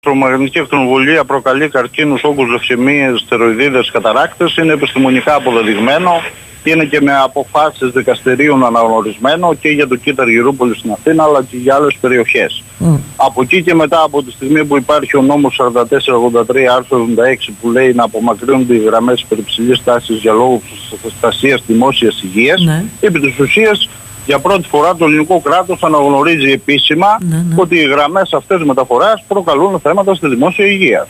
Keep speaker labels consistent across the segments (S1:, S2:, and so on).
S1: ηλεκτρομαγνητική ακτινοβολία προκαλεί καρκίνους, όγκους, λευσαιμίες, στεροειδίδες, καταράκτες. Είναι επιστημονικά αποδεδειγμένο και είναι και με αποφάσεις δικαστηρίων αναγνωρισμένο και για το Κοίταρ Γυρούπολη στην Αθήνα αλλά και για άλλες περιοχές. Από εκεί και μετά, από τη στιγμή που υπάρχει ο νόμος 4483 άρθρο 76 που λέει να απομακρύνονται οι γραμμές υπερυψηλής τάσης για λόγους προστασίας δημόσιας υγείας, επί της ουσίας για πρώτη φορά το ελληνικό κράτος αναγνωρίζει επίσημα ότι οι γραμμές αυτές μεταφοράς προκαλούν θέματα στη δημόσια υγεία.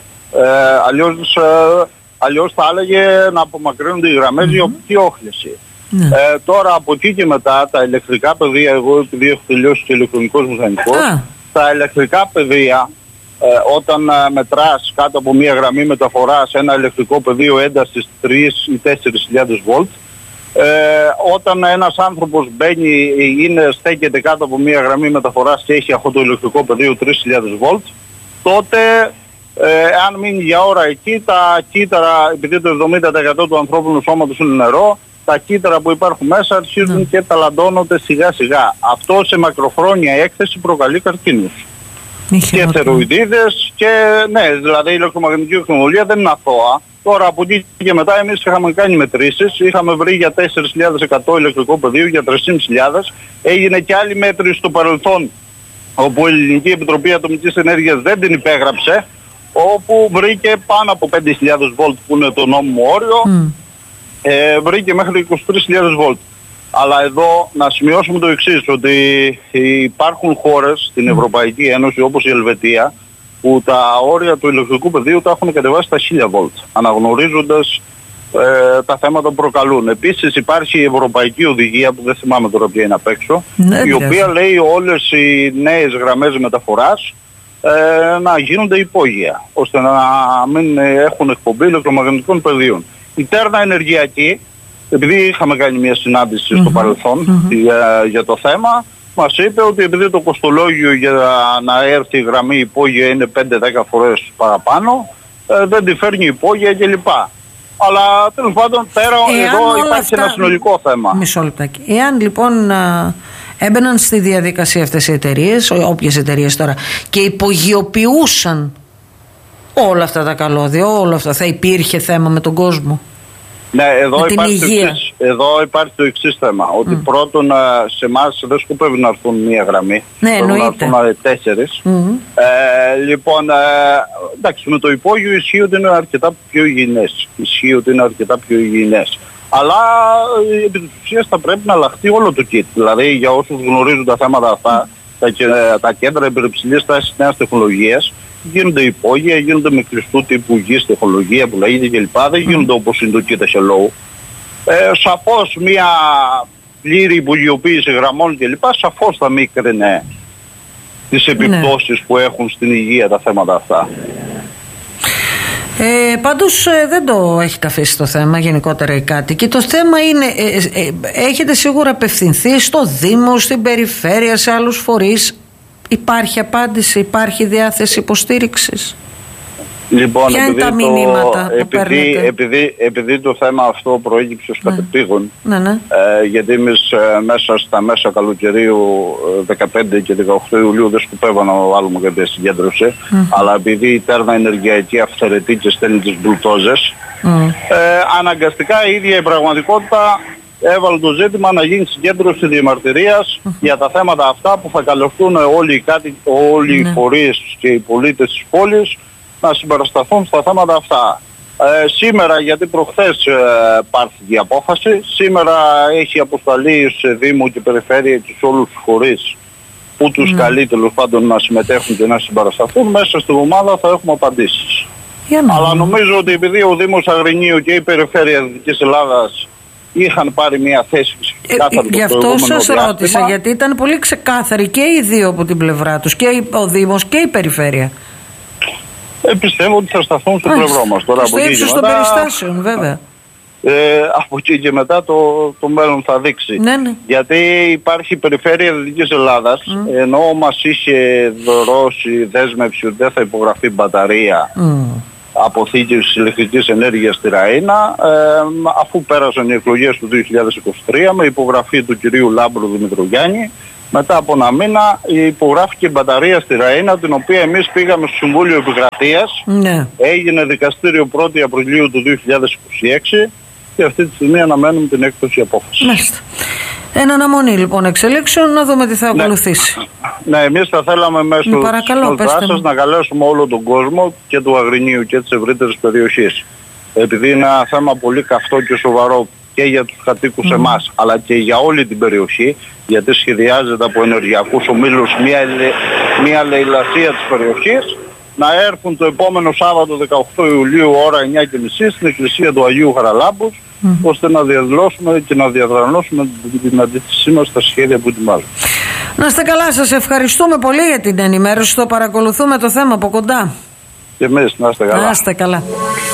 S1: Αλλιώς θα έλεγε να απομακρύνονται οι γραμμές για οπτική όχληση. Τώρα από εκεί και μετά τα ηλεκτρικά πεδία, εγώ επειδή έχω τελειώσει και ηλεκτρονικός μηχανικός, τα ηλεκτρικά πεδία όταν μετράς κάτω από μια γραμμή μεταφοράς ένα ηλεκτρικό πεδίο έντασης 3 ή 4.000 βολτ, όταν ένας άνθρωπος μπαίνει, στέκεται κάτω από μια γραμμή μεταφοράς και έχει αυτό το ηλεκτρικό πεδίο 3.000 βολτ, τότε αν μείνει για ώρα εκεί, τα κύτταρα, επειδή το 70% του ανθρώπινου σώματος είναι νερό, τα κύτταρα που υπάρχουν μέσα αρχίζουν και ταλαντώνονται σιγά σιγά. Αυτό σε μακροχρόνια έκθεση προκαλεί καρκίνους. Και στεροειδίδες και δηλαδή η ηλεκτρομαγνητική ακτινοβολία δεν είναι αθώα. Τώρα από εκεί και μετά εμείς είχαμε κάνει μετρήσεις, είχαμε βρει για 4.100 ηλεκτρικό πεδίο, για 3.500. Έγινε και άλλη μέτρηση στο παρελθόν, όπου η Ελληνική Επιτροπή Ατομικής Ενέργειας δεν την υπέγραψε, όπου βρήκε πάνω από 5.000 βολτ που είναι το νόμιμο όριο, βρήκε μέχρι 23.000 βολτ. Αλλά εδώ να σημειώσουμε το εξής, ότι υπάρχουν χώρες στην Ευρωπαϊκή Ένωση όπως η Ελβετία που τα όρια του ηλεκτρικού πεδίου τα έχουν κατεβάσει στα 1.000 βολτ, αναγνωρίζοντας τα θέματα που προκαλούν. Επίσης υπάρχει η Ευρωπαϊκή Οδηγία, που δεν θυμάμαι τώρα ποια είναι απ' έξω, η οποία λέει όλες οι νέες γραμμές μεταφοράς να γίνονται υπόγεια, ώστε να μην έχουν εκπομπή ηλεκτρομαγνητικών πεδίων. Η Τέρνα Ενεργειακή, επειδή είχαμε κάνει μια συνάντηση στο παρελθόν για το θέμα, μας είπε ότι επειδή το κοστολόγιο για να έρθει η γραμμή υπόγεια είναι 5-10 φορές παραπάνω, δεν τη φέρνει υπόγεια κλπ. Αλλά τέλος πάντων πέρα εδώ υπάρχει ένα συνολικό θέμα.
S2: Μισό λεπτάκι. Εάν λοιπόν έμπαιναν στη διαδικασία αυτές οι εταιρείες, όποιες εταιρείες τώρα, και υπογειοποιούσαν όλα αυτά τα καλώδια, όλα αυτά, θα υπήρχε θέμα με τον κόσμο?
S1: Ναι, εδώ υπάρχει το εξής θέμα. Ότι πρώτον σε εμάς δεν σκοπεύει να έρθουν μία γραμμή. Πρέπει να έρθουν 4. Λοιπόν, εντάξει, με το υπόγειο ισχύει ότι είναι αρκετά πιο υγιεινές. Αλλά επί της ουσίας θα πρέπει να αλλάχτεί όλο το kit. Δηλαδή για όσους γνωρίζουν τα θέματα αυτά, τα κέντρα υπερυψηλής τάσης νέας τεχνολογίας γίνονται υπόγεια, γίνονται με κλειστού τύπου γης τεχνολογία που λέγεται κλπ. Δεν γίνονται όπως είναι το kit HLO. Σαφώς μια πλήρη υπογειοποίηση γραμμών κλπ. Σαφώς θα μίκρινε τις επιπτώσεις που έχουν στην υγεία τα θέματα αυτά.
S2: Πάντως δεν το έχετε αφήσει το θέμα γενικότερα οι κάτοικοι. Το θέμα είναι, έχετε σίγουρα απευθυνθεί στο Δήμο, στην περιφέρεια, σε άλλους φορείς? Υπάρχει απάντηση, υπάρχει διάθεση υποστήριξης?
S1: Λοιπόν,
S2: ποια είναι τα μηνύματα που παίρνετε?
S1: Επειδή το θέμα αυτό προέκυψε ως κατεπήγον, γιατί εμείς μέσα καλοκαιρίου 15 και 18 Ιουλίου δεν σκοπεύω να βάλουμε κάποια συγκέντρωση, αλλά επειδή η Τέρνα Ενεργειακή αυθαιρετεί και στέλνει τις μπουλτόζες, αναγκαστικά η ίδια η πραγματικότητα έβαλε το ζήτημα να γίνει συγκέντρωση διαμαρτυρίας για τα θέματα αυτά, που θα καλευτούν όλοι οι φορείς και οι πολίτες της πόλης να συμπαρασταθούν στα θέματα αυτά. Σήμερα, γιατί προχθές πάρθηκε η απόφαση, σήμερα έχει αποσταλεί σε Δήμο και Περιφέρεια και σε όλους τους φορείς που τους καλεί τέλος πάντων να συμμετέχουν και να συμπαρασταθούν. Μέσα στην εβδομάδα θα έχουμε απαντήσεις. Αλλά νομίζω ότι επειδή ο Δήμος Αγρινίου και η Περιφέρεια Δυτικής Ελλάδας είχαν πάρει μια θέση ξεκάθαρη,
S2: γι' αυτό σας ρώτησα, γιατί ήταν πολύ ξεκάθαροι και οι δύο από την πλευρά τους, και ο Δήμος και η Περιφέρεια.
S1: Πιστεύω ότι θα σταθούν στο πλευρό μας. Τώρα
S2: στο ύψος των περιστάσεων, βέβαια.
S1: Από εκεί και μετά το μέλλον θα δείξει. Γιατί υπάρχει η Περιφέρεια Δυτικής Ελλάδας, ενώ μας είχε δώσει δέσμευση ότι δεν θα υπογραφεί μπαταρία αποθήκευσης ηλεκτρικής ενέργειας στη Ραΐνα, αφού πέρασαν οι εκλογές του 2023 με υπογραφή του κυρίου Λάμπρου Δημητρογιάννη, Μετά από ένα μήνα υπογράφηκε η μπαταρία στη Ραΐνα, την οποία εμείς πήγαμε στο Συμβούλιο Επικρατείας.
S2: Ναι.
S1: Έγινε δικαστήριο 1η Απριλίου του 2026 και αυτή τη στιγμή αναμένουμε την έκδοση απόφαση.
S2: Μάλιστα. Εν αναμονή λοιπόν εξελίξεων, να δούμε τι θα ακολουθήσει.
S1: Ναι, εμείς θα θέλαμε μέσω της δράσης να καλέσουμε όλο τον κόσμο και του Αγρινίου και της ευρύτερης περιοχής. Επειδή είναι ένα θέμα πολύ καυτό και σοβαρό και για τους κατοίκους εμάς, αλλά και για όλη την περιοχή, γιατί σχεδιάζεται από ενεργειακούς ομίλους μια λαιλασία της περιοχής, να έρθουν το επόμενο Σάββατο 18 Ιουλίου ώρα 9:30 στην εκκλησία του Αγίου Χαραλάμπους, ώστε να διαδηλώσουμε και να διαδρανώσουμε την αντίθεσή μας στα σχέδια που ετοιμάζουμε.
S2: Να είστε καλά, σας ευχαριστούμε πολύ για την ενημέρωση. Το παρακολουθούμε το θέμα από κοντά.
S1: Και εμείς, να είστε καλά.
S2: Να είστε καλά.